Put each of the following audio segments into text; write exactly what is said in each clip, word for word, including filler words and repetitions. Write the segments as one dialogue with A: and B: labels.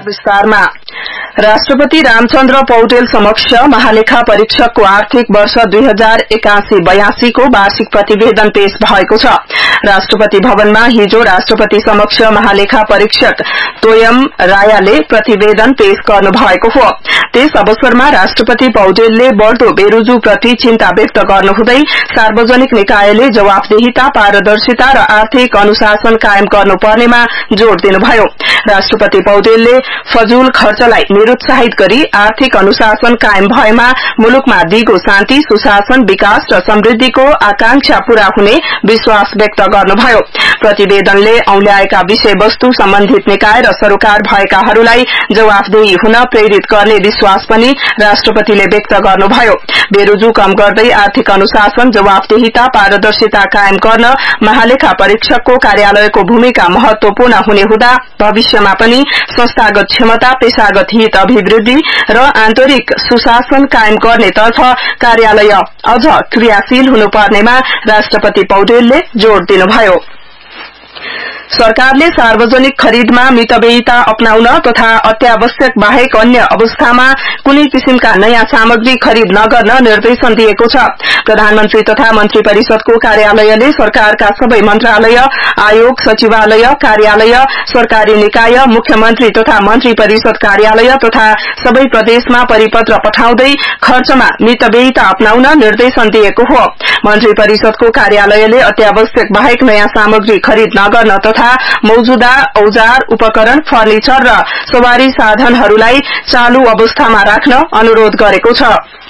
A: विस्तारमा राष्ट्रपति रामचन्द्र पौडेल समक्ष महालेखा परीक्षकको आर्थिक वर्ष दुई हजार एकासी बयासी को वार्षिक प्रतिवेदन पेश भएको छ। राष्ट्रपति भवनमा हिजो राष्ट्रपति समक्ष महालेखा परीक्षक तोयम रायाले प्रतिवेदन पेश गर्नु भएको हो। त्यस अवसरमा राष्ट्रपति पौडेलले बढ़दो बेरोजगारीप्रति चिन्ता व्यक्त गर्नुहुँदै सार्वजनिक निकायले जवाफदेहिता, पारदर्शिता र आर्थिक अनुशासन कायम गर्नुपर्नेमा जोड़ दिनुभयो। राष्ट्रपति पौडेलले फजूल खर्चलाई निरुत्साहित गरी आर्थिक अनुशासन कायम भएमा मुलुकमा दिगो शान्ति, सुशासन, विकास र समृद्धिको आकांक्षा पूरा हुने विश्वास व्यक्त गर्नुभयो। प्रतिवेदनले औल्याएका विषयवस्तु सम्बन्धित निकाय र सरकार भएकाहरूलाई जवाफदेही हुन प्रेरित गर्ने विश्वास पनि राष्ट्रपतिले व्यक्त गर्नुभयो। बेरोजगारी कम गर्दै आर्थिक अनुशासन, जवाफदेहिता, पारदर्शिता कायम गर्न महालेखा परीक्षकको कार्यालयको भूमिका महत्वपूर्ण हुने हुँदा भविष्यमा पनि संस्थागत क्षमता, पेशागत हित अभिवृद्धि र आन्तरिक सुशासन कायम गर्नेतर्फ कार्यालय अझ क्रियाशील हुनुपर्नेमा राष्ट्रपति पौडेलले जोड़ दिनुभयो। सरकारले सार्वजनिक खरिदमा मितव्ययिता अपनाउन तथा अत्यावश्यक बाहेक अन्य अवस्थामा कुनै किसिमका नयाँ सामग्री खरिद नगर्न निर्देशन दिएको छ। प्रधानमन्त्री तथा मन्त्री परिषदको कार्यालयले सरकारका सबै मन्त्रालय, आयोग, सचिवालय, कार्यालय, सरकारी निकाय, मुख्यमन्त्री तथा मन्त्री परिषद कार्यालय तथा सबै प्रदेशमा परिपत्र पठाउँदै खर्चमा मितव्ययिता अपनाउन निर्देशन दिएको हो। मन्त्री परिषदको कार्यालयले अत्यावश्यक बाहेक नयाँ सामग्री खरिद नगर्न तथा मौजूदा औजार, उपकरण, फर्निचर र सवारी साधनहरूलाई चालू अवस्थामा राख्न अनुरोध गरेको छ।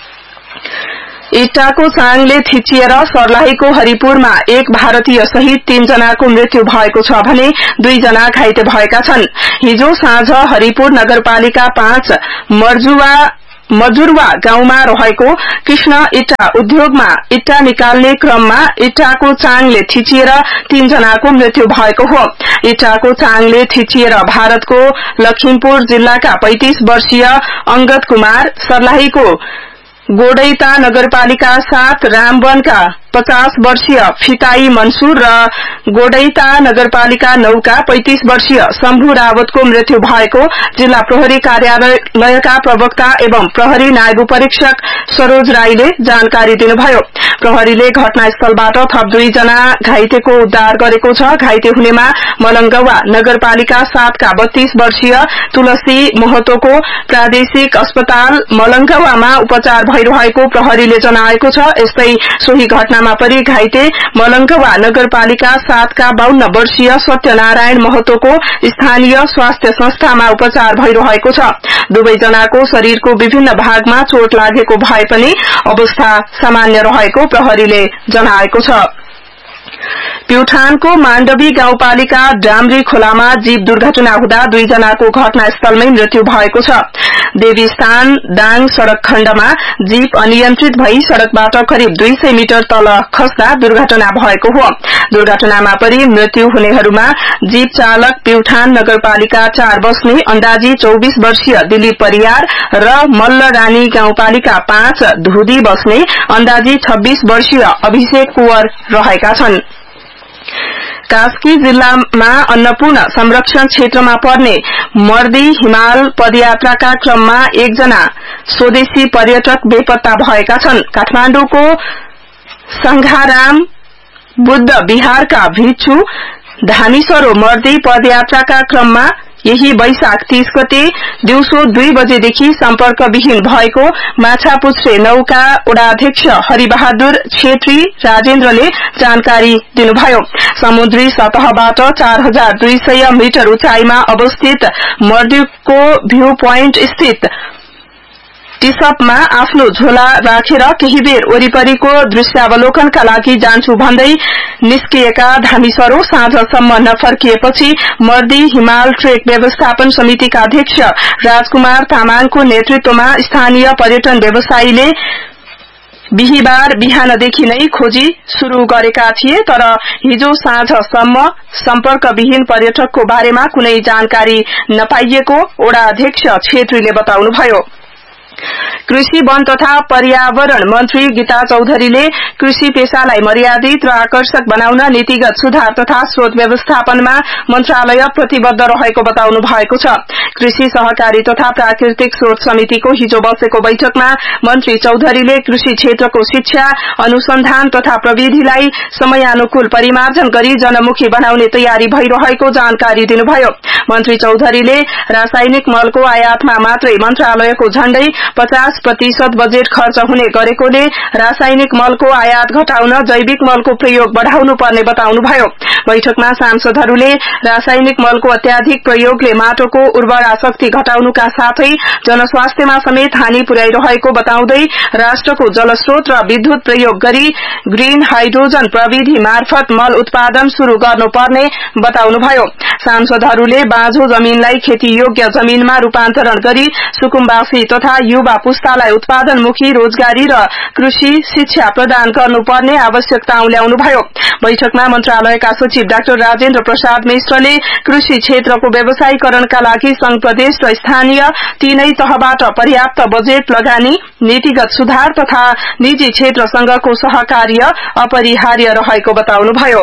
A: इट्टाको चाङले थिचिएर सर्लाहीको हरिपुरमा एक भारतीय सहित तीन जनाको मृत्यु भएको छ भने दुई जना घाइते भएका छन्। हिजो साँझ हरिपुर नगरपालिका पाँच मर्जुवा मजुरवा गाउँमा रहेको कृष्ण इट्टा उद्योगमा इट्टा निकाल्ने क्रममा इट्टाको चाङले थिचिएर तीन जनाको मृत्यु भएको हो। इट्टाको चाङले थिचिएर भारतको लखिमपुर जिल्लाका पैंतीस वर्षीय अंगद कुमार, सर्लाहीको गोडैता नगरपालिका सात रामवनका पचास वर्षीय फिताई मंसूर र गोडैता नगरपालिका नौ का पैंतीस वर्षीय शम्भु रावतको मृत्यु भएको जिल्ला प्रहरी कार्यालयका प्रवक्ता एवं प्रहरी नायब परीक्षक सरोज राईले जानकारी दिनुभयो। प्रहरीले घटनास्थलबाट थप दुई जना घाइतेको उद्धार गरेको छ। घाइते हुनेमा मलंगवा नगरपालिका सात का बत्तीस वर्षीय तुलसी महतोको प्रादेशिक अस्पताल मलंगवामा उपचार भइरहेको प्रहरीले जनाएको छ। यस्तै सोही घटनामा परि घाइते मलंगवा नगरपालिका सात का बाउन्न वर्षीय सत्यनारायण महतोको स्थानीय स्वास्थ्य संस्थामा उपचार भइरहेको छ। दुवैजनाको शरीरको विभिन्न भागमा चोट लागेको भए पनि अवस्था सामान्य रहेको प्रहरीले जनाएको छ। प्युठानको माण्डवी गाउँपालिका डामरी खोलामा जीप दुर्घटना हुँदा दुई जनाको घटनास्थलमै मृत्यु भएको छ। देवीस्थान दाङ सड़क खण्डमा जीप अनियन्त्रित भई सड़कबाट करिब दुई सय मिटर तल खस्दा दुर्घटना भएको हो। दुर्घटनामा परि मृत्यु हुनेहरूमा जीप चालक प्युठान नगरपालिका चार बस्ने अन्दाजी चौबीस वर्षीय दिलीप परियार र मल्ल रानी गाउँपालिका पाँच धुदी बस्ने अन्दाजी छब्बीस वर्षीय अभिषेक कुवर रहेका छन्। कास्की जिल्लामा अन्नपूर्ण संरक्षण क्षेत्रमा पर्ने मर्दी हिमाल पदयात्राका क्रममा एकजना स्वदेशी पर्यटक बेपत्ता भएका छन्। काठमाण्डुको संघाराम बुद्ध विहारका भिक्षु धामीसरो मर्दी पदयात्राका क्रममा यही वैशाख तीस गते दिउँसो दुई बजेदेखि सम्पर्कविहीन भएको माछापुच्छ्रे नौका ओडाध्यक्ष हरिबहादुर छेत्री राजेन्द्रले जानकारी दिनुभयो। समुद्री सतहबाट चार हजार दुई सय मिटर उचाइमा अवस्थित मर्दीको भ्यू पोइन्ट स्थित टिसपमा आफ्नो झोला राखेर केही बेर वरिपरिको दृश्यावलोकनका लागि जान्छु भन्दै निस्किएका धामीसरो साँझसम्म नफर्किएपछि मर्दी हिमाल ट्रेक व्यवस्थापन समितिका अध्यक्ष राजकुमार तामाङको नेतृत्वमा स्थानीय पर्यटन व्यवसायीले बिहीबार बिहानदेखि नै खोजी शुरू गरेका थिए। तर हिजो साँझसम्म सम्पर्कविहीन पर्यटकको बारेमा कुनै जानकारी नपाइएको ओडा अध्यक्ष छेत्रीले बताउनुभयो। कृषि वन तथा पर्यावरण मन्त्री गीता चौधरीले कृषि पेशालाई मर्यादित र आकर्षक बनाउन नीतिगत सुधार तथा स्रोत व्यवस्थापनमा मन्त्रालय प्रतिबद्ध रहेको बताउनु भएको छ। कृषि सहकारी तथा प्राकृतिक स्रोत समितिको हिजो बसेको बैठकमा मन्त्री चौधरीले कृषि क्षेत्रको शिक्षा अनुसन्धान तथा प्रविधिलाई समयानुकूल परिमार्जन गरी जनमुखी बनाउने तयारी भइरहेको जानकारी दिनुभयो। मन्त्री चौधरीले रासायनिक मलको आयातमा मात्रै मन्त्रालयको झण्डै पचास प्रतिशत बजेट खर्च हुने गरेकोले रासायनिक मलको आयात घटाउन जैविक मलको प्रयोग बढ़ाउनु पर्ने बताउनुभयो। बैठकमा सांसदहरूले रासायनिक मलको अत्याधिक प्रयोगले माटोको उर्वरा शक्ति घटाउनुका साथै जनस्वास्थ्यमा समेत हानि पुर्याइरहेको बताउँदै राष्ट्रको जलस्रोत र विद्युत प्रयोग गरी ग्रीन हाइड्रोजन प्रविधि मार्फत मल उत्पादन शुरू गर्नुपर्ने बताउनुभयो। सांसदहरूले बाँझो जमीनलाई खेतीयोग्य जमीनमा रूपान्तरण गरी सुकुम्बासी तथा युवा पुस्तालाई उत्पादनमुखी रोजगारी र कृषि शिक्षा प्रदान गर्नुपर्ने आवश्यकता उल्याउनुभयो। बैठकमा मन्त्रालयका सचिव डाक्टर राजेन्द्र प्रसाद मिश्रले कृषि क्षेत्रको व्यवसायीकरणका लागि संघ प्रदेश र स्थानीय तीनै तहबाट पर्याप्त बजेट लगानी, नीतिगत सुधार तथा निजी क्षेत्रसँगको सहकार्य अपरिहार्य रहेको बताउनुभयो।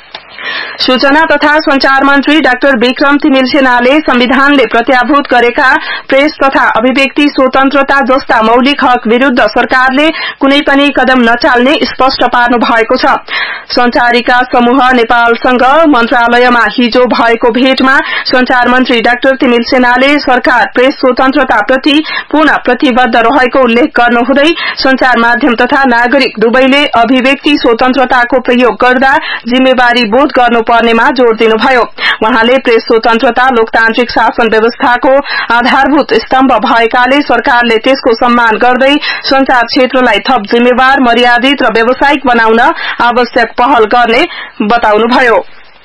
A: सूचना तथा संचार मन्त्री डाक्टर विक्रम तिमिल सेनाले संविधानले प्रत्याभूत गरेका प्रेस तथा अभिव्यक्ति स्वतन्त्रता जस्ता मौलिक हक विरूद्ध सरकारले कुनै पनि कदम नचाल्ने स्पष्ट पार्नु भएको छ। संचारिका समूह नेपालसँग मन्त्रालयमा हिजो भएको भेटमा संचार मन्त्री डाक्टर तिमिल सेनाले सरकार प्रेस स्वतन्त्रताप्रति पूर्ण प्रतिबद्ध रहेको उल्लेख गर्नुहुँदै संचार माध्यम तथा नागरिक दुवैले अभिव्यक्ति स्वतन्त्रताको प्रयोग गर्दा जिम्मेवारी बोध गर्नुपर्नेमा जोड़ दिनुभयो। वहाँले प्रेस स्वतन्त्रता लोकतान्त्रिक शासन व्यवस्थाको आधारभूत स्तम्भ भएकाले सरकारले त्यसको सम्मान गर्दै संचार क्षेत्रलाई थप जिम्मेवार, मर्यादित र व्यावसायिक बनाउन आवश्यक पहल गर्ने बताउनुभयो।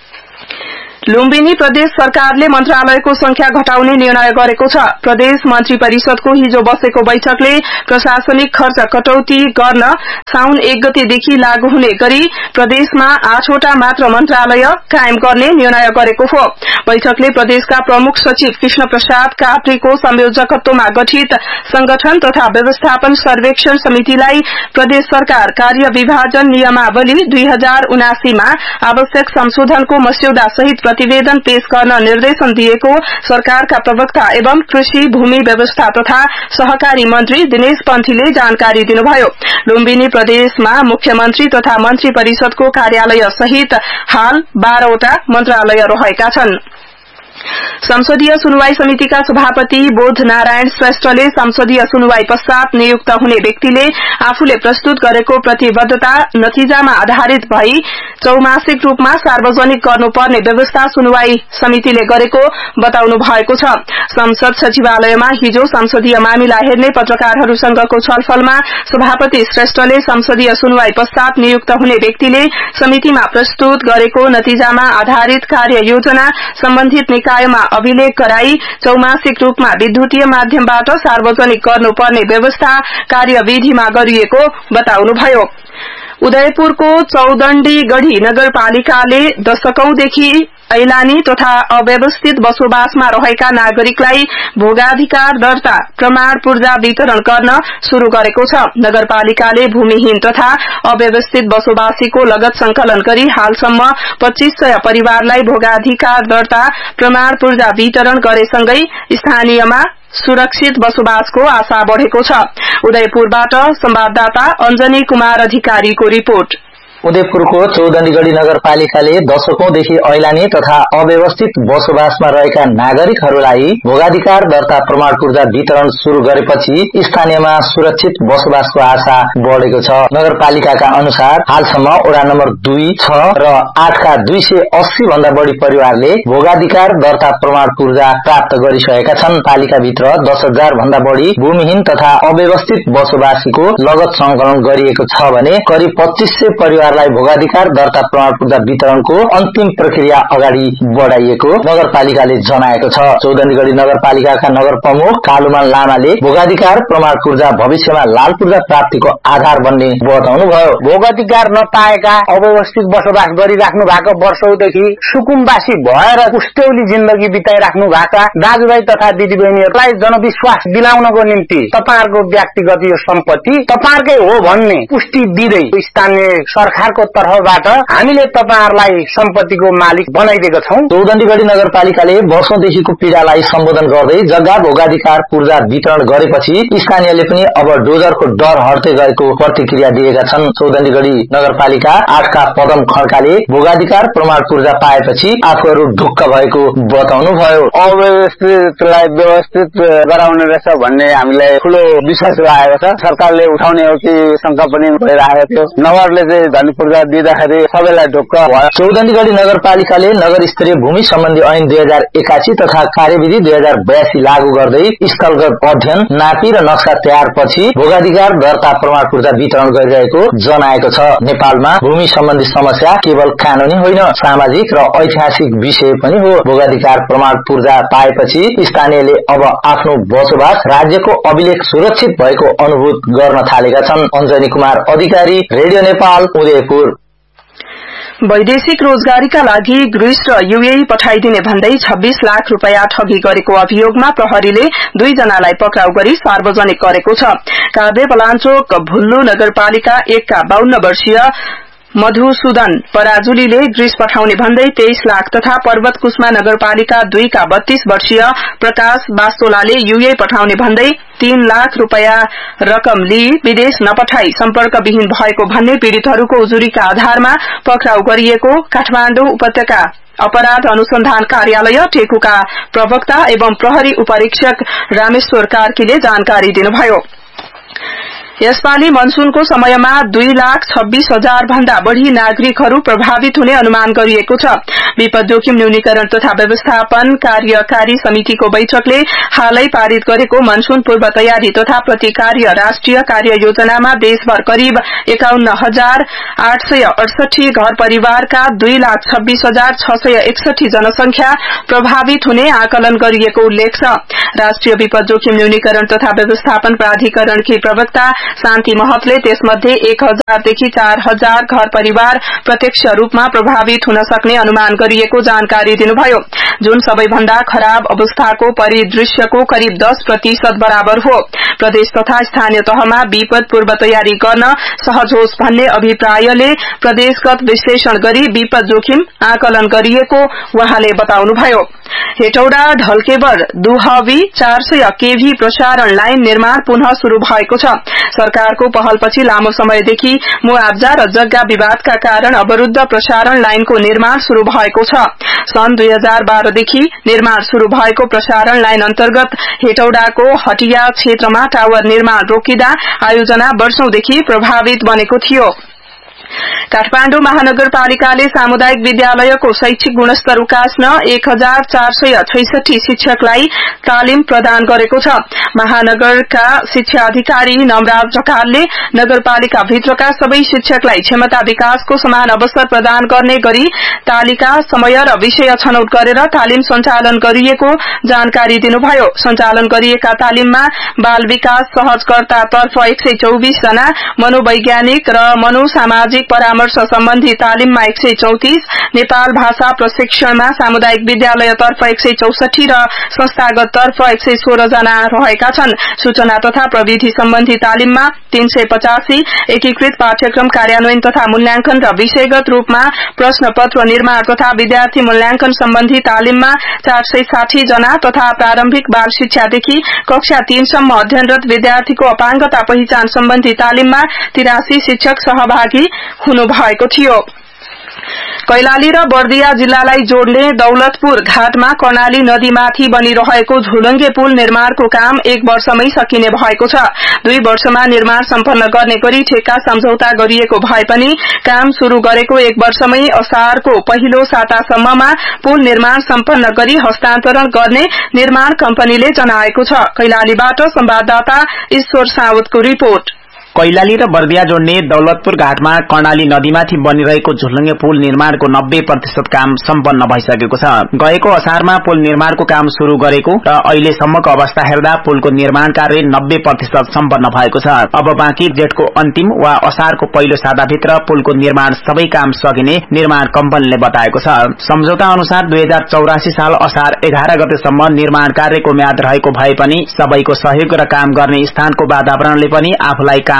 A: लुम्बिनी प्रदेश सरकारले मन्त्रालयको संख्या घटाउने निर्णय गरेको छ। प्रदेश मन्त्री परिषदको हिजो बसेको बैठकले प्रशासनिक खर्च कटौती गर्न साउन एक गतेदेखि लागू हुने गरी प्रदेशमा आठवटा मात्र मन्त्रालय कायम गर्ने निर्णय गरेको हो। बैठकले प्रदेशका प्रमुख सचिव कृष्ण प्रसाद काफ्रेको संयोजकत्वमा गठित संगठन तथा व्यवस्थापन सर्वेक्षण समितिलाई प्रदेश सरकार कार्य विभाजन नियमावली दुई हजार उनासीमा आवश्यक संशोधनको मस्यौदा सहित प्रतिवेदन पेश गर्न निर्देशन दिएको सरकारका प्रवक्ता एवं कृषि भूमि व्यवस्था तथा सहकारी मन्त्री दिनेश पन्थीले जानकारी दिनुभयो। लुम्बिनी प्रदेशमा मुख्यमन्त्री तथा मन्त्री परिषदको कार्यालय सहित हाल बाह्रवटा मन्त्रालय रहेका छन्। संसदीय सुनवाई समितिका सभापति बोध नारायण श्रेष्ठले संसदीय सुनवाई पश्चात नियुक्त हुने व्यक्तिले आफूले प्रस्तुत गरेको प्रतिबद्धता नतिजामा आधारित भई चौमासिक रूपमा सार्वजनिक गर्नुपर्ने व्यवस्था सुनवाई समितिले गरेको बताउनु भएको छ। संसद सचिवालयमा हिजो संसदीय मामिला हेर्ने पत्रकारहरूसँगको छलफलमा सभापति श्रेष्ठले संसदीय सुनवाई पश्चात नियुक्त हुने व्यक्तिले समितिमा प्रस्तुत गरेको नतिजामा आधारित कार्य योजना सम्बन्धित निकायमा अभिलेख गराई चौमासिक रूपमा विद्युतीय माध्यमबाट सार्वजनिक गर्नुपर्ने व्यवस्था कार्यविधिमा गरिएको बताउनुभयो। उदयपुरको चौदण्डीगढ़ी नगरपालिकाले दशकौंदेखि ऐलानी तथा अव्यवस्थित बसोबासमा रहेका नागरिकलाई भोगाधिकार दर्ता प्रमाण पूर्जा वितरण गर्न शुरू गरेको छ। नगरपालिकाले भूमिहीन तथा अव्यवस्थित बसोबासीको लगत संकलन गरी हालसम्म पच्चीस सय परिवारलाई भोगाधिकार दर्ता प्रमाण पूर्जा वितरण गरेसँगै स्थानीयमा सुरक्षित बसोबासको आशा बढ़ेको छ। उदयपुरबाट संवाददाता अञ्जनी कुमार अधिकारीको रिपोर्ट।
B: उदयपुरको चौदण्डीगढ़ी नगरपालिकाले दशकौंदेखि ऐलानी तथा अव्यवस्थित बसोबासमा रहेका नागरिकहरूलाई भोगाधिकार दर्ता प्रमाण पूर्जा वितरण शुरू गरेपछि स्थानीयमा सुरक्षित बसोबासको आशा बढ़ेको छ। नगरपालिकाका अनुसार हालसम्म वडा नम्बर दुई, छ र आठका दुई सय अस्सी भन्दा बढ़ी परिवारले भोगाधिकार दर्ता प्रमाण पूर्जा प्राप्त गरिसकेका छन्। पालिकाभित्र दस हजार भन्दा बढ़ी भूमिहीन तथा अव्यवस्थित बसोबासीको लगत संकलन गरिएको छ भने करिब पच्चीस सय परिवार भोगाधिकार दर्ता प्रमाण पूर्जा वितरणको अन्तिम प्रक्रिया अगाडि बढ़ाइएको नगरपालिकाले जनाएको छ। चौदण्डीगढ़ी नगरपालिकाका नगर प्रमुख कालुमान लामाले भोगाधिकार प्रमाण पूर्जा भविष्यमा लाल पूर्जा प्राप्तिको आधार बन्ने बताउनुभयो।
C: भोगाधिकार नपाएका अव्यवस्थित बसोबास गरिराख्नु भएको वर्षौंदेखि सुकुम्बासी भएर उस्तौली जिन्दगी बिताइराख्नु भएका दाजुभाइ तथा दिदीबहिनीहरूलाई जनविश्वास दिलाउनको निम्ति तपाईहरुको व्यक्तिगत यो सम्पत्ति तपाईहरुकै हो भन्ने पुष्टि दिँदै स्थानीय सरकार सरकारको तर्फबाट हामीले तपाईहरुलाई सम्पत्तिको मालिक बनाइदिएका छौं।
B: चौधन्डीगढी नगरपालिकाले वर्षौंदेखिको पीडालाई सम्बोधन गर्दै जग्गा भोगाधिकार पूर्जा वितरण गरेपछि स्थानीयले पनि अब डोजरको डर हट्दै गएको प्रतिक्रिया दिएका छन्। चौधन्डीगढी नगरपालिका आठका पदम खड्काले भोगाधिकार प्रमाण पूर्जा पाएपछि आफूहरू ढुक्क भएको बताउनुभयो।
D: अव्यवस्थितलाई व्यवस्थित गराउने रहेछ भन्ने हामीलाई ठूलो विश्वास लागेको छ। सरकारले उठाउने हो कि शंका पनि भइरहेको थियो। नगरले चाहिँ धनी पूर्जा दिँदाखेरि सबैलाई ढुक्क भयो।
B: चौधन्डीगढी नगरपालिकाले नगर स्तरीय भूमि सम्बन्धी ऐन दुई हजार एकासी तथा कार्यविधि दुई हजार बयासी लागू गर्दै स्थलगत अध्ययन, नापी र नक्सा तयार पछि भोगाधिकार दर्ता प्रमाण पूर्जा वितरण गरिरहेको जनाएको छ। नेपालमा भूमि सम्बन्धी समस्या केवल कानूनी होइन, सामाजिक र ऐतिहासिक विषय पनि हो। भोगाधिकार प्रमाण पूर्जा पाएपछि स्थानीयले अब आफ्नो बसोबास राज्यको अभिलेख सुरक्षित भएको अनुभूत गर्न थालेका छन्। अञ्जनी कुमार अधिकारी, रेडियो नेपाल, उदयपुर।
A: वैदेशिक रोजगारीका लागि ग्रीस र यूएई पठाइदिने भन्दै छब्बीस लाख रूपियाँ ठगी गरेको अभियोगमा प्रहरीले दुई जनालाई पक्राउ गरी सार्वजनिक गरेको छ। काभ्रे पलाञ्चोक भुल्लु नगरपालिका एकका बाउन्न वर्षीय मधुसूदन पराजुलीले ग्रीस पठाउने भन्दै तेइस लाख तथा पर्वत कुस्मा नगरपालिका दुईका बत्तीस वर्षीय प्रकाश बास्तोलाले यूए पठाउने भन्दै तीन लाख रूपियाँ रकम लिई विदेश नपठाई सम्पर्कविहीन भएको भन्ने पीड़ितहरूको उजुरीका आधारमा पक्राउ गरिएको काठमाडौँ उपत्यका अपराध अनुसन्धान कार्यालय टेकुका प्रवक्ता एवं प्रहरी उपरीक्षक रामेश्वर कार्कीले जानकारी दिनुभयो। यसपालि मनसूनको समयमा दुई लाख छब्बीस हजार भन्दा बढ़ी नागरिकहरू प्रभावित हुने अनुमान गरिएको छ। विपद जोखिम न्यूनीकरण तथा व्यवस्थापन कार्यकारी समितिको बैठकले हालै पारित गरेको मनसून पूर्व तयारी तथा प्रतिकार्य राष्ट्रिय कार्य योजनामा देशभर करिब एकाउन्न हजार आठ सय अडसठी घर परिवारका दुई लाख छब्बीस हजार छ सय एकसठी जनसंख्या प्रभावित हुने आकलन गरिएको उल्लेख छ। राष्ट्रिय विपद जोखिम न्यूनीकरण तथा व्यवस्थापन प्राधिकरणकी प्रवक्ता शान्ति महतले त्यसमध्ये एक हजारदेखि चार हजार घर परिवार प्रत्यक्ष रूपमा प्रभावित हुन सक्ने अनुमान गरिएको जानकारी दिनुभयो, जुन सबैभन्दा खराब अवस्थाको परिदृश्यको करिब दस प्रतिशत बराबर हो। प्रदेश तथा स्थानीय तहमा विपद पूर्व तयारी गर्न सहज होस् भन्ने अभिप्रायले प्रदेशगत विश्लेषण गरी विपद जोखिम आकलन गरिएको उहाँले बताउनुभयो। हेटौडा ढल्केवर दुहवी चार सय केभी प्रसारण लाइन निर्माण पुनः शुरू भएको छ। सरकारको पहलपछि लामो समयदेखि मुआब्जा र जग्गा विवादका कारण अवरूद्ध प्रसारण लाइनको निर्माण शुरू भएको छ। सन् दुई हजार बाह्रदेखि निर्माण शुरू भएको प्रसारण लाइन अन्तर्गत हेटौडाको हटिया क्षेत्रमा टावर निर्माण रोकिँदा आयोजना वर्षौंदेखि प्रभावित बनेको थियो। काठमाडौँ महानगरपालिकाले सामुदायिक विद्यालयको शैक्षिक गुणस्तर उकास्न एक हजार चार सय छैसठी शिक्षकलाई तालिम प्रदान गरेको छ। महानगरका शिक्षा अधिकारी नमराज ढकालले नगरपालिका भित्रका सबै शिक्षकलाई क्षमता विकासको समान अवसर प्रदान गर्ने गरी तालिका, समय र विषय छनौट गरेर तालिम सञ्चालन गरिएको जानकारी दिनुभयो। सञ्चालन गरिएका तालिममा बाल विकास सहजकर्तातर्फ एक सय चौबिस जना, मनोवैज्ञानिक र मनोसामाजिक परामर्श सम्बन्धी तालिममा एक सय चौतिस, नेपाल भाषा प्रशिक्षणमा सामुदायिक विद्यालयतर्फ एक सय चौसठी र संस्थागततर्फ एक सय सोह्र जना रहेका छन्। सूचना तथा प्रविधि सम्बन्धी तालिममा तीन सय पचासी, एकीकृत पाठ्यक्रम कार्यान्वयन तथा मूल्याङ्कन र विषयगत रूपमा प्रश्नपत्र निर्माण तथा विद्यार्थी मूल्याङ्कन सम्बन्धी तालिममा चार सय साठी जना तथा प्रारम्भिक बाल शिक्षादेखि कक्षा तीनसम्म अध्ययनरत विद्यार्थीको अपाङ्गता पहिचान सम्बन्धी तालिममा तिरासी शिक्षक सहभागी हुनुभएको थियो। कैलाली र बर्दिया जिल्लालाई जोड्ने दौलतपुर घाटमा कर्णाली नदीमाथि बनिरहेको झुलङ्गे पुल निर्माणको काम एक वर्षमै सकिने भएको छ। दुई वर्षमा निर्माण सम्पन्न गर्ने गरी ठेक्का सम्झौता गरिएको भए पनि काम शुरू गरेको एक वर्षमै असारको पहिलो सातासम्ममा पुल निर्माण सम्पन्न गरी हस्तान्तरण गर्ने निर्माण कम्पनीले जनाएको छ। कैलालीबाट संवाददाता ईश्वर साउदको रिपोर्ट।
E: कैलाली र बर्दिया जोड्ने दौलतपुर घाटमा कर्णाली नदीमाथि बनिरहेको झुलङ्गे पुल निर्माणको नब्बे प्रतिशत काम सम्पन्न भइसकेको छ। गएको असारमा पुल निर्माणको काम शुरू गरेको र अहिलेसम्मको अवस्था हेर्दा पुलको निर्माण कार्य नब्बे प्रतिशत सम्पन्न भएको छ। अब बाँकी जेठको अन्तिम वा असारको पहिलो साताभित्र पुलको निर्माण सबै काम सकिने निर्माण कम्पनीले बताएको छ। सम्झौता अनुसार दुई हजार चौरासी साल असार एघार गतेसम्म निर्माण कार्यको म्याद रहेको भए पनि सबैको सहयोग र काम गर्ने स्थानको वातावरणले पनि आफूलाई काम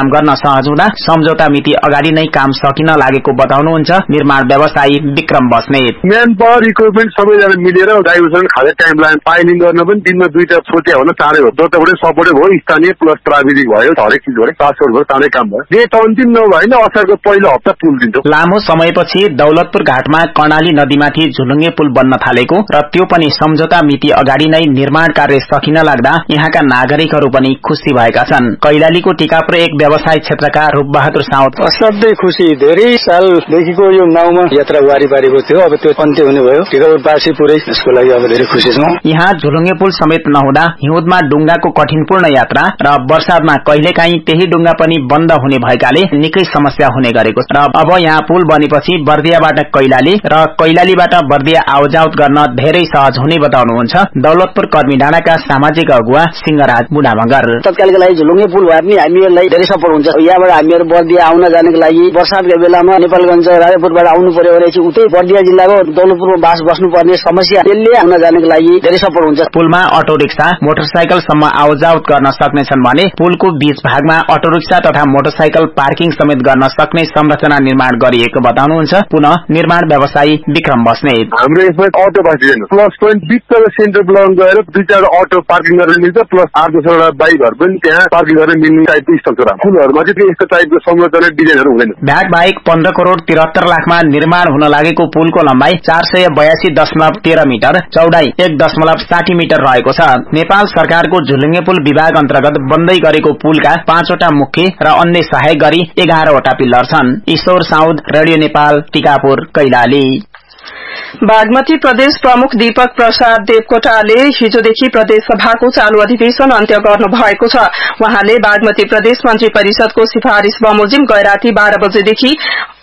E: काम गर्न सहज हुँदा सम्झौता मिति अगाडि नै काम सकिन लागेको बताउनुहुन्छ निर्माण व्यवसायी Vikram Basnet.
F: Man power equipment सबैजना मिलेर डाइभर्सन खाले टाइम लाइन पाइलिङ गर्न पनि दिनमा दुईटा छोटिया हुन चाँडै हो। जताबाटै सपोर्टै भयो, स्थानीय प्लस ट्राफिक भयो, हरेक चिज भयो, पासपोर्ट भयो, चाँडै काम भयो। डेट अन्तिम नभएन असारको पहिलो हप्ता पुल दिन्छौँ।
E: लामो समयपछि दौलतपुर घाटमा कर्णाली नदीमाथि झुलुङ्गे पुल बन्न थालेको र त्यो पनि सम्झौता मिति अगाडि नै निर्माण कार्य सकिन लाग्दा यहाँका नागरिकहरू पनि खुशी भएका छन्। कैलालीको टिकापुर एक व्यवसाय क्षेत्रका रूपबहादुर साउद
C: असाध्यै खुशी। धेरै सालदेखिको यो नाउँमा यात्रा वारी पारेको थियो, अब त्यो अन्त्य हुने भयो। टिकापुरवासी पुरै यसको लागि अब धेरै खुशी छौँ।
E: यहाँ झुलुङ्गे पुल समेत नहुँदा हिउँदमा डुङ्गाको कठिनपूर्ण यात्रा र वर्षातमा कहिलेकाहीँ त्यही डुङ्गा पनि बन्द हुने भएकाले निकै समस्या हुने गरेको छ। र अब यहाँ पुल बनेपछि बर्दियाबाट कैलाली र कैलालीबाट बर्दिया आवजावत गर्न धेरै सहज हुने बताउनुहुन्छ दौलतपुर कर्मी डाँडाका सामाजिक अगुवा सिंहराज बुढामगर।
C: तत्कालका लागि झुलुङ्गे पुल भए पनि हामीहरूलाई धेरै सपोर्ट हुन्छ। यहाँबाट हामीहरू बर्दिया आउन जानको लागि वर्षातका बेलामा नेपालगञ्ज राजापुरबाट आउनु पर्यो भने उतै बर्दिया जिल्लाको दौलतपुरमा बास बस्नुपर्ने समस्या त्यसले आउन जानको लागि धेरै सपोर्ट हुन्छ।
E: पुलमा अटो रिक्सा मोटरसाइकलसम्म आवजावत गर्न सक्नेछन् भने पुलको बीच भागमा अटो रिक्सा तथा मोटरसाइकल पार्किङ समेत गर्न सक्ने संरचना निर्माण गरिएको बताउनुहुन्छ पुनः निर्माण व्यवसायी विक्रम बस्नेत।
F: हाम्रो यसमा अटो बासिदैन, प्लस पोइन्ट बिचको सेन्टर ब्लक गएर दुई चार अटो पार्किङ गर्न मिल्छ, प्लस आठ दसवटा बाइकहरू पनि त्यहाँ पार्किङ गर्न मिल्ने टाइपको स्ट्रक्चर हो। पुलहरूमा चाहिँ यस्तो टाइपको संरचना डिजाइनहरू हुँदैन।
E: भ्याट बाहेक पन्ध्र करोड़ तिहत्तर लाखमा निर्माण हुन लागेको पुलको लम्बाई चार सय बयासी दशमलव तेह्र मिटर, चौडाई एक दशमलव साठी मिटर रहेको छ। नेपाल सरकारको झुलुङ्गे पुल विभाग अन्तर्गत बन्दै गरेको पुलका पाँचवटा मुख्य र अन्य सहायक गरी एघारवटा पिल्लर छन्। ईश्वर साउद, रेडियो नेपाल, टिकापुर, कैलाली।
A: बागमती प्रदेश प्रमुख दीपक प्रसाद देवकोटाले हिजोदेखि प्रदेश सभाको चालू अधिवेशन अन्त्य गर्नु भएको छ। उहाँले बागमती प्रदेश मन्त्री परिषदको सिफारिश बमोजिम गए राति बाह्र बजेदेखि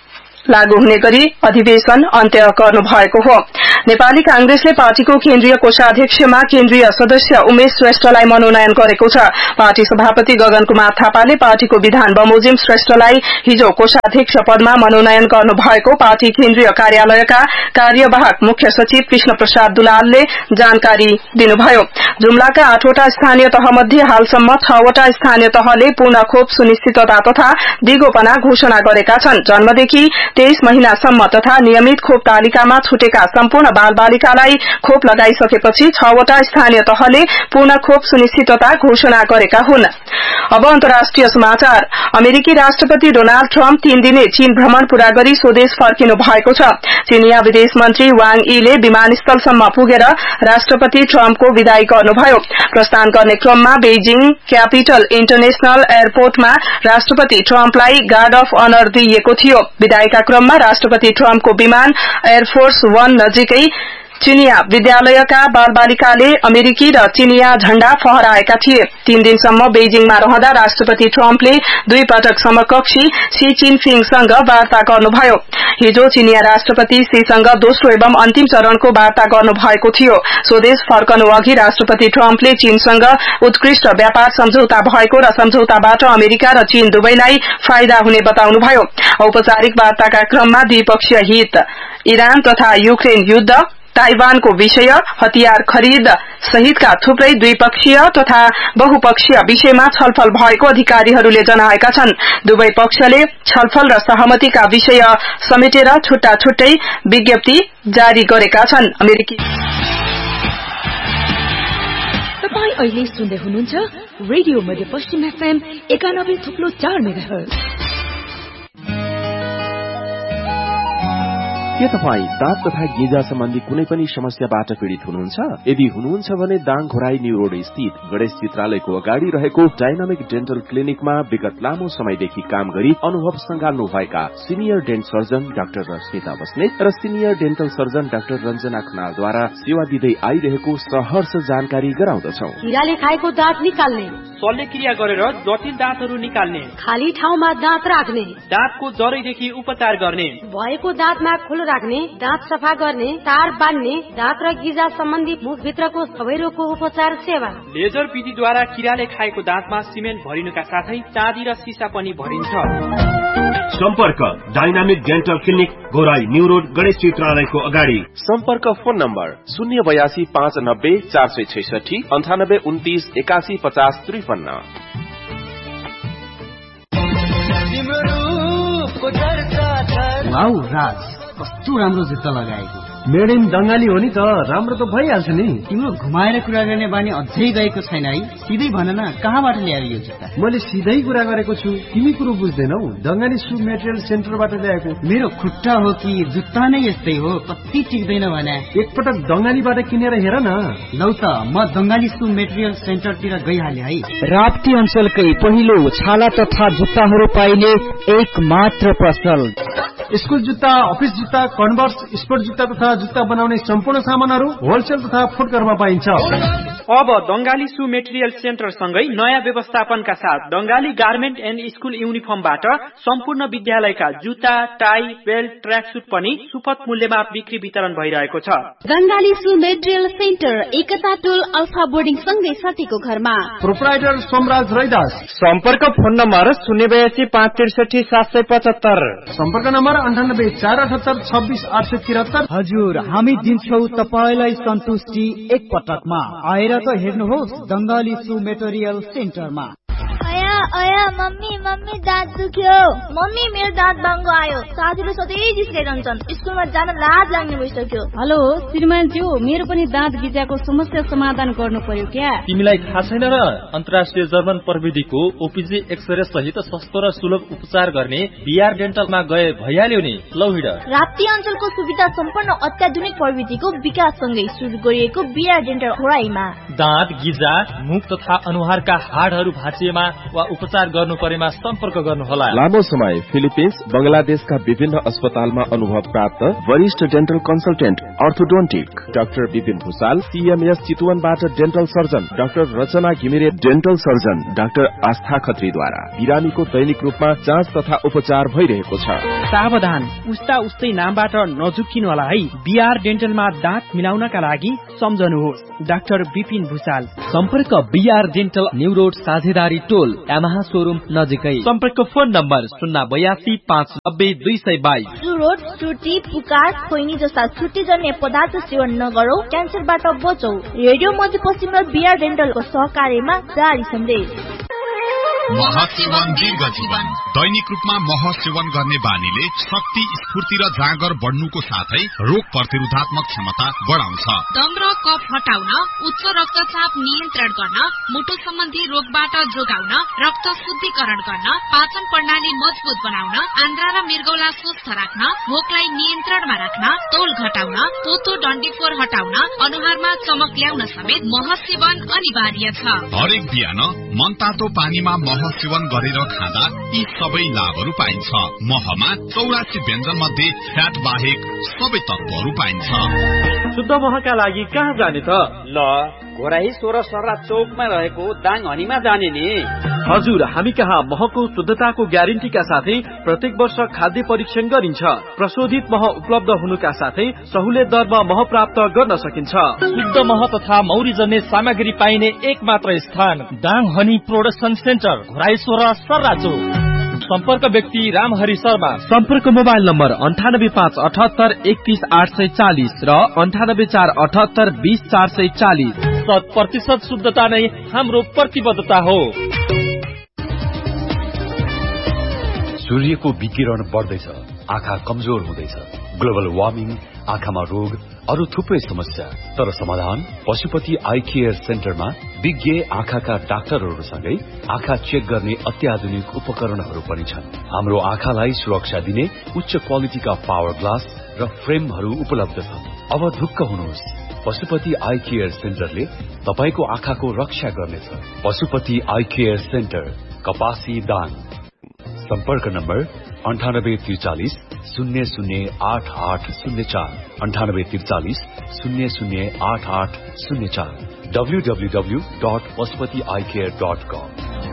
A: लागू हुने गरी अधिवेशन अन्त्य गर्नु भएको हो। नेपाली कांग्रेसले पार्टीको केन्द्रीय कोषाध्यक्षमा केन्द्रीय सदस्य उमेश श्रेष्ठलाई मनोनयन गरेको छ। पार्टी सभापति गगन कुमार थापाले पार्टीको विधान बमोजिम श्रेष्ठलाई हिजो कोषाध्यक्ष पदमा मनोनयन गर्नु भएको पार्टी केन्द्रीय कार्यालयका कार्यवाहक मुख्य सचिव कृष्ण प्रसाद दुलालले जानकारी दिनुभयो। जुम्लाका आठवटा स्थानीय तह मध्ये हालसम्म छवटा स्थानीय तहले पूर्ण खोप सुनिश्चितता तथा दिगोपना घोषणा गरेका छन्। जन्मदेखि तेइस महिनासम्म तथा नियमित खोप तालिकामा छुटेका सम्पूर्ण बाल बालिकालाई खोप लगाइसकेपछि छवटा स्थानीय तहले पूर्ण खोप सुनिश्चितता घोषणा गरेका हुन्। अब अन्तर्राष्ट्रिय समाचार। अमेरिकी राष्ट्रपति डोनाल्ड ट्रम्प तीन दिने चीन भ्रमण पूरा गरी स्वदेश फर्किनु भएको छ। चीनिया विदेश मन्त्री वाङ यीले विमानस्थलसम्म पुगेर राष्ट्रपति ट्रम्पको विदाई गर्नुभयो। प्रस्थान गर्ने क्रममा बेइजिङ क्यापिटल इन्टरनेशनल एयरपोर्टमा राष्ट्रपति ट्रम्पलाई गार्ड अफ अनर दिइएको थियो। विदाईका क्रममा राष्ट्रपति ट्रम्पको विमान एयरफोर्स वन नजिकै चीनिया विद्यालयका बालबालिकाले अमेरिकी र चीनिया झण्डा फहराएका थिए। तीन दिनसम्म बेइजिङमा रहँदा राष्ट्रपति ट्रम्पले दुई पटक समकक्षी सी चिनफिङसँग वार्ता गर्नुभयो। हिजो चीनिया राष्ट्रपति सीसँग दोस्रो एवं अन्तिम चरणको वार्ता गर्नुभएको थियो। स्वदेश फर्कनु अघि राष्ट्रपति ट्रम्पले चीनसँग उत्कृष्ट व्यापार सम्झौता भएको र सम्झौताबाट अमेरिका र चीन दुवैलाई फाइदा हुने बताउनुभयो। औपचारिक वार्ताका क्रममा द्विपक्षीय हित, इरान तथा युक्रेन युद्ध, ताइवानको विषय, हतियार खरीद सहितका थुप्रै द्विपक्षीय तथा बहुपक्षीय विषयमा छलफल भएको अधिकारीहरूले जनाएका छन्। दुवै पक्षले छलफल र सहमतिका विषय समेटेर छुट्टा छुट्टै विज्ञप्ति जारी गरेका छन्। अमेरिकी
G: तपाईं अहिले सुन्दै हुनुहुन्छ रेडियो मध्य पश्चिम एफएम एकानब्बे थुप्लो चार मेगाहर्ज।
H: के तपाईँ दाँत तथा गेजा सम्बन्धी कुनै पनि समस्याबाट पीड़ित हुनुहुन्छ? यदि हुनुहुन्छ भने दाङ घोराई न्यू रोड स्थित गणेश चित्रालयको अगाडि रहेको डाइनामिक डेन्टल क्लिनिकमा विगत लामो समयदेखि काम गरी अनुभव संगाल्नु भएका senior didn't surgeon doctor Rashmita Basnet र senior dental surgeon doctor Ranjana खनालद्वारा सेवा दिँदै आइरहेको सहर्ष जानकारी गराउँदछौ।
G: कीराले खाएको दाँत निकाल्ने,
I: शल्यक्रिया गरेर जटिल दाँतहरू निकाल्ने,
G: खाली ठाउँमा दाँत राख्ने,
I: दाँतको जरैदेखि उपचार गर्ने,
G: भएको दाँतमा खुलो राख्ने, दाँत सफा गर्ने, तार बान्ने, दाँत र गिजा सम्बन्धी मुखभित्रको सबै रोगको उपचार सेवा।
I: लेजर विधिद्वारा किराले खाएको दाँतमा सिमेन्ट भरिनुका साथै चाँदी र सिसा पनि भरिन्छ।
J: सम्पर्क dynamic dental clinic Ghorahi new road Ganesh चित्रालयको अगाडि।
H: सम्पर्क फोन नम्बर शून्य बयासी पाँच नब्बे चार सय छैसठी अन्ठानब्बे उन्तिस एकासी पचास त्रिपन्न।
K: वाउ राज, कस्तो राम्रो जुत्ता लगाएको।
L: मेड इन बंगाली हो नि त, राम्रो त भइहाल्छ नि।
K: तिम्रो घुमाएर कुरा गर्ने बानी अझै गएको छैन है? सिधै भन न, कहाँबाट ल्यायो यो जुत्ता?
L: मैले सिधै कुरा गरेको छु, तिमी कुरो बुझ्दैनौ। बंगाली सु मेटेरियल सेन्टरबाट ल्याएको।
K: मेरो खुट्टा हो कि जुत्ता नै यस्तै हो, कति टिक्दैन भने।
L: एकपटक बंगालीबाट किनेर हेर न।
K: लौ त, म बंगाली सु मेटेरियल सेन्टरतिर गइहाले है।
M: राप्ती अञ्चलकै पहिलो छाला तथा जुत्ताहरू पाइने एक मात्र पसल।
L: स्कुल जुत्ता, अफिस जुत्ता, कन्भर्स, स्पोर्ट जुत्ता तथा जुत्ता बनाउने सम्पूर्ण सामानहरू होलसेल तथा फुटकरमा पाइन्छ।
I: अब बंगाली सु मेटेरियल सेन्टर सँगै नयाँ व्यवस्थापनका साथ बंगाली गार्मेन्ट एन्ड स्कुल युनिफर्मबाट सम्पूर्ण विद्यालयका जुत्ता, टाई, बेल्ट, ट्र्याकसुट पनि सुपथ मूल्यमा बिक्री वितरण भइरहेको छ।
N: बंगाली सु मेटेरियल सेन्टर एकता टोल अल्फा बोर्डिङ सँगै साथीको घरमा।
L: प्रोप्राइटर सोमराज रैदास।
I: सम्पर्क फोन नम्बर शून्य बयासी पाँच त्रिसठी सात सय पचहत्तर।
L: सम्पर्क नम्बर अन्ठानब्बे चार अठहत्तर छब्बिस आठ सय तिहत्तर।
M: हजुर, हामी दिन्छौ तपाईलाई सन्तुष्टि एक पटकमा। आएर त हेर्नुहोस् बंगाली सु मेटेरियल सेन्टरमा।
O: अया अया मम्मी मम्मी दाँत दुख्यो। मम्मी मेरो दाँत बाङ्गो आयो। साथीले सधैँ जिस्काइरहन्छन्, स्कुलमा जान लाज लाग्ने भइसक्यो।
P: हेलो श्रीमानज्यू, मेरो पनि दाँत गिजाको समस्या समाधान गर्नु पर्यो क्या?
Q: तिमीलाई थाहा छैन र? अन्तर्राष्ट्रिय जर्मन प्रविधिको ओपीजी एक्सरे सहित सस्तो र सुलभ उपचार गर्ने बीआर डेन्टलमा गए भइहाल्यो नि। लौ हिँड।
O: राप्ती अञ्चलको सुविधा सम्पन्न अत्याधुनिक प्रविधिको विकाससँगै सुरु गरिएको बीआर डेन्टल घोराईमा
Q: दाँत गिजा, मुख तथा अनुहारका हाडहरू भाँचिएमा वा उपचार गर्नु परेमा सम्पर्क गर्नुहोला।
H: लामो समय फिलिपिन्स, बंगलादेशका विभिन्न अस्पतालमा अनुभव प्राप्त वरिष्ठ dental consultant orthodontic doctor Vipin Bhusal, CMS चितवनबाट dental surgeon doctor रचना घिमिरे, डेन्टल सर्जन डाक्टर आस्था खत्रीद्वारा बिरामीको दैनिक रूपमा जाँच तथा उपचार भइरहेको छ।
I: सावधान, उस्ता उस्तै नामबाट नझुक्किनु होला है। बीआर डेन्टलमा दाँत मिलाउनका लागि सम्झनुहोस् डाक्टर विपिन भूषाल।
Q: सम्पर्क बीआर डेन्टल न्यू रोड साझेदारी टोल यामाहा शोरूम नजिकै। सम्पर्क फोन नम्बर शून्य बयासी पाँच नब्बे दुई सय बाइस।
O: चुरोट, चुटी, पुकार, खोइनी जस्ता छुट्टीजन्य पदार्थ सेवन नगरौ, क्यान्सरबाट बचौ। रेडियो मध्यपश्चिम र बीआर डेन्टलको सहकार्यमा जारी सन्देश।
R: मह सेवन दीर्घ जीवन। दैनिक रूपमा मह सेवन गर्ने बानीले शक्ति, स्फूर्ति र जाँगर बढ्नुको साथै रोग प्रतिरोधात्मक क्षमता बढाउँछ।
S: दम र कफ हटाउन, उच्च रक्तचाप नियन्त्रण गर्न, मुटु सम्बन्धी रोगबाट जोगाउन, रक्त शुद्धिकरण गर्न, पाचन प्रणाली मजबुत बनाउन, आन्द्रा र मृगौला स्वस्थ राख्न, भोकलाई नियन्त्रणमा राख्न, तौल घटाउन, पोतो डन्डीफोर हटाउन, अनुहारमा चमक ल्याउन समेत मह सेवन अनिवार्य छ।
R: हरेक बिहान मनतातो पानीमा मह सेवन गरेर खाँदा यी सबै लाभहरू पाइन्छ। महमा चौरासी व्यञ्जन मध्ये फ्याट बाहेक सबै तत्वहरू पाइन्छ।
I: शुद्ध महका लागि कहाँ जाने त? ल, घोराही सोह्र सर्रा चौकमा रहेको दाङ हनीमा जाने नि।
Q: हजुर, हामी कहाँ महको शुद्धताको ग्यारेन्टीका साथै प्रत्येक वर्ष खाद्य परीक्षण गरिन्छ। प्रशोधित मह उपलब्ध हुनुका साथै सहुलियत दरमा मह प्राप्त गर्न सकिन्छ। शुद्ध मह तथा मौरी जन्ने सामग्री पाइने एक मात्र स्थान Dang honey production centre, Ghorahi सोह्र सर्रा चौक। सम्पर्क व्यक्ति रामहरि शर्मा। सम्पर्क मोबाइल नम्बर अन्ठानब्बे पाँच अठहत्तर एकतीस आठ सय चालिस र अन्ठानब्बे चार अठहत्तर बीस चार सय चालिस। शत प्रतिशत शुद्धता नै हाम्रो प्रतिबद्धता हो।
T: सूर्यको विकिरण बढ्दैछ, आँखा कमजोर हुँदैछ। ग्लोबल वार्मिङ, आँखामा रोग, अरू थुप्रै समस्या। तर समाधान पशुपति आई केयर सेन्टरमा विज्ञ आँखाका डाक्टरहरूसँगै आँखा चेक गर्ने अत्याधुनिक उपकरणहरू पनि छन्। हाम्रो आँखालाई सुरक्षा दिने उच्च क्वालिटीका पावर ग्लास र फ्रेमहरू उपलब्ध छन्। अब ढुक्क हुनुहोस्, पशुपति आई केयर सेन्टरले तपाईको आँखाको रक्षा गर्नेछ। पशुपति आई केयर सेन्टर, कपासी दाङ। सम्पर्क नम्बर अन्ठानब्बे त्रिचालिस शून्य शून्य आठ आठ शून्य चार, अन्ठानब्बे त्रिचालिस शून्य शून्य आठ आठ शून्य चार, W W W dot Pashupati I care dot कम।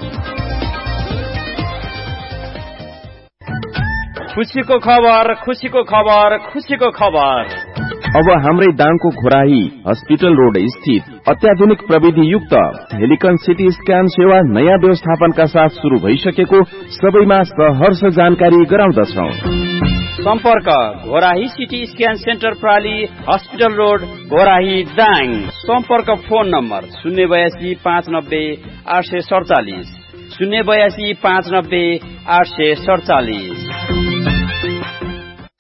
I: खुसीको खबर, खुसीको खबर, खुसीको खबर।
H: अब हाम्रै दाङको घोराही हस्पिटल रोड स्थित अत्याधुनिक प्रविधि युक्त हेलिकन सिटी स्क्यान सेवा नयाँ व्यवस्थापनका साथ शुरू भइसकेको सबैमा सहर्ष जानकारी गराउँदछौं।
I: सम्पर्क Ghorahi CT scan centre प्राली, hospital road, Ghorahi Dang. सम्पर्क फोन नम्बर शून्य बयासी पाँच नब्बे आठ सय सडचालिस, शून्य बयासी पाँच नब्बे आठ सय सडचालिस।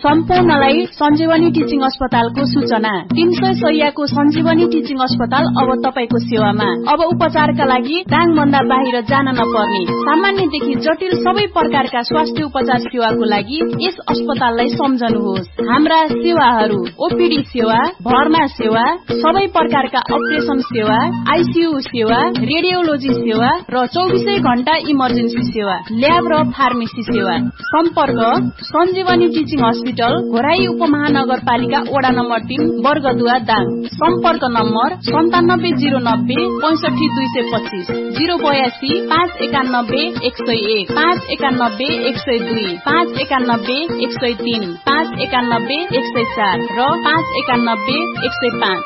P: सम्पूर्णलाई सञ्जीवनी टिचिङ अस्पतालको सूचना। तीन सय शैय्याको सञ्जीवनी टिचिङ अस्पताल अब तपाईको सेवामा। अब उपचारका लागि दाङभन्दा बाहिर जान नपर्ने, सामान्यदेखि जटिल सबै प्रकारका स्वास्थ्य उपचार सेवाको लागि यस अस्पताललाई सम्झनुहोस्। हाम्रा सेवाहरू ओपीडी सेवा, भर्ना सेवा, सबै प्रकारका अपरेसन सेवा, आईसीयू सेवा, रेडियोलोजी सेवा र चौबिसै घण्टा इमर्जेन्सी सेवा, ल्याब र फार्मेसी सेवा। सम्पर्क सञ्जीवनी टिचिङ हस्पिटल, घोराई उपमहानगरपालिका वडा नम्बर तीन, वर्गदुवा, दाङ। सम्पर्क नम्बर सन्तानब्बे जीरो नब्बे पैंसठी दुई सय पच्चीस, जीरो बयासी पाँच एकानब्बे एक सय एक, पाँच एकानब्बे एक सय दुई, पाँच एकानब्बे एक सय तीन, पाँच एकानब्बे एक सय चार र पाँच एकानब्बे एक सय पाँच।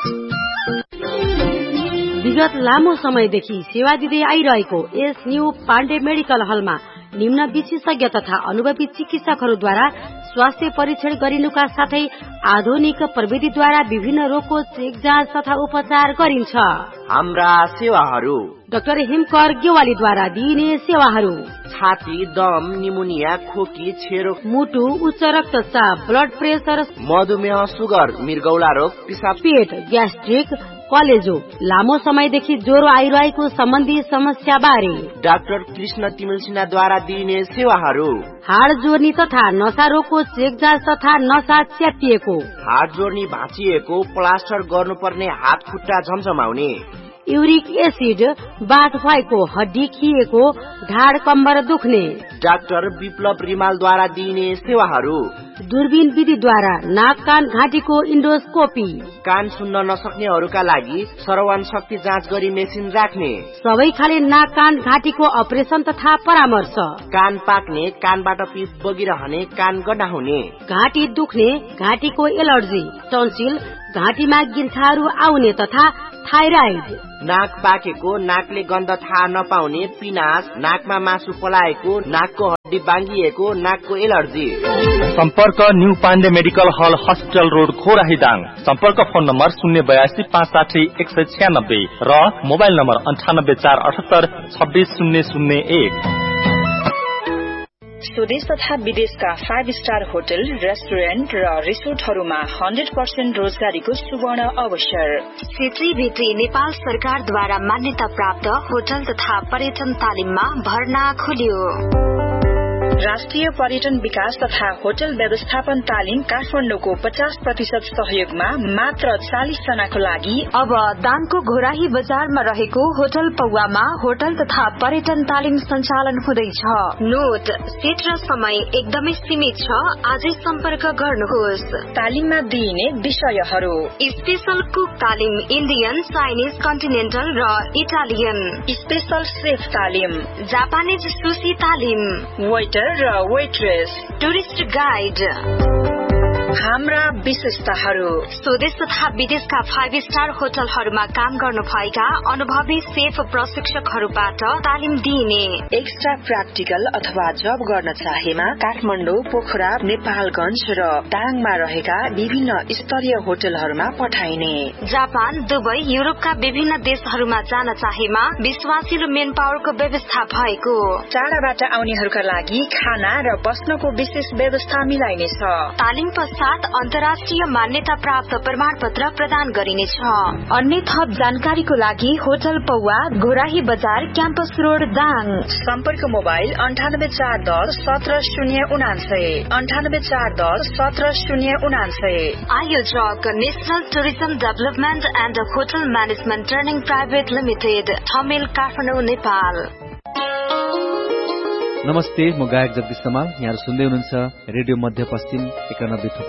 G: विगत लामो समयदेखि सेवा दिँदै आइरहेको यस न्यू पाण्डे मेडिकल हलमा निम्न विशेषज्ञ तथा अनुभवी चिकित्सकहरूद्वारा स्वास्थ्य परीक्षण गरिनुका साथै आधुनिक प्रविधिद्वारा विभिन्न रोगको चेक जाँच तथा उपचार गरिन्छ।
U: हाम्रा सेवाहरू:
G: डाक्टर हिमकर गेवालीद्वारा दिइने सेवाहरू:
U: छाती, दम, निमोनिया, खोकी, छेरो,
G: मुटु, उच्च रक्तचाप, ब्लड प्रेसर,
U: मधुमेह, सुगर, मृगौला रोग, पिसाब,
G: पेट, ग्यास्ट्रिक, कलेजो, लामो समयदेखि ज्वरो आइरहेको सम्बन्धी समस्या बारे
U: डाक्टर कृष्ण तिमिल सिन्हाद्वारा दिइने सेवाहरू:
G: हाड जोर्नी तथा नशा रोगको चेक जाँच तथा नशा च्यातिएको,
U: हाड जोर्नी भाँचिएको, प्लास्टर गर्नुपर्ने हात खुट्टा झमझमाउने,
G: युरिक एसिड, बाथ भएको, हड्डी खिएको, ढाड कम्बर दुख्ने,
U: डाक्टर विप्लव रिमालद्वारा दिइने सेवाहरू:
G: दूरबीन विधिद्वारा नाक कान घाँटीको इन्डोस्कोपी,
U: कान सुन्न नसक्नेहरूका लागि श्रवण शक्ति जाँच गरी मेसिन राख्ने,
G: सबै खाले नाक कान घाँटीको अपरेसन तथा परामर्श,
U: कान पाक्ने, कानबाट पिप बगिरहने, कान गनाउने,
G: घाँटी दुख्ने, घाँटीको एलर्जी, टन्सिल, घाँटीमा गिर्खाहरू आउने तथा थाइराइड,
U: नाक पाकेको, नाकले गन्ध थाहा नपाउने, पिनास, नाकमा मासु पलाएको, नाकको हड्डी बाङ्गिएको, नाकको एलर्जी।
V: सम्पर्क न्यू पाण्डे मेडिकल हल, हस्पिटल रोड, खोराही, दाङ। सम्पर्क फोन नम्बर शून्य बयासी पाँच साठी एक सय छ्यानब्बे र मोबाइल नम्बर अन्ठानब्बे चार अठहत्तर छब्बीस शून्य शून्य एक।
W: स्वदेश तथा विदेशका फाइभ स्टार होटल, रेस्टुरेन्ट र रिसोर्टहरूमा हन्ड्रेड पर्सेन्ट रोजगारीको सुवर्ण अवसर।
X: क्षेत्रीय भित्री नेपाल सरकारद्वारा मान्यता प्राप्त होटल तथा पर्यटन तालिममा भर्ना खोलियो।
W: राष्ट्रिय पर्यटन विकास तथा होटल व्यवस्थापन तालिम काठमाडौँको पचास प्रतिशत सहयोगमा मात्र चालिस जनाको लागि
X: अब दाङको घोराही बजारमा रहेको होटल पौवामा होटल तथा पर्यटन तालिम सञ्चालन हुँदैछ। नोट: सीट र समय एकदमै सीमित छ, आजै सम्पर्क गर्नुहोस्।
W: तालिममा दिइने विषयहरू:
X: स्पेशल कुक तालिम, इन्डियन, चाइनिज, कन्टिनेन्टल र इटालियन,
W: स्पेशल सेफ तालिम,
X: जापानिज सुशी तालिम,
W: वेटर र वेट्रेस,
X: टुरिस्ट गाइड।
W: हाम्रा विशेषताहरू:
X: स्वदेश तथा विदेशका फाइभ स्टार होटलहरूमा काम गर्नु भएका अनुभवी सेफ प्रशिक्षकहरूबाट तालिम दिइने।
W: एक्स्ट्रा प्र्याक्टिकल अथवा जब गर्न चाहेमा काठमाडौँ, पोखरा, नेपालगंज र दाङमा रहेका विभिन्न स्तरीय होटलहरूमा पठाइने।
X: जापान, दुबई, युरोपका विभिन्न देशहरूमा जान चाहेमा विश्वासिलो मेन पावरको व्यवस्था भएको।
W: टाढाबाट आउनेहरूका लागि खाना र बस्नको विशेष व्यवस्था मिलाइनेछ।
X: तालिम पश्चात अन्तर्राष्ट्रिय मान्यता प्राप्त प्रमाण पत्र प्रदान गरिनेछ। अन्य थप जानकारीको लागि होटल पौवा, घोराही बजार, क्याम्पस रोड, दाङ।
W: सम्पर्क मोबाइल अन्ठानब्बे चार दस सत्र शून्य उनान्सय, अन्ठानब्बे चार दस सत्र शून्य उनान्सय।
X: आयोजक national tourism development and hotel management training private limited, Thamel, Kathmandu, Nepal.
Y: नमस्ते, म गायक जगदीश समाल। यहाँ सुन्दै हुनुहुन्छ रेडियो मध्य पश्चिम एकानब्बे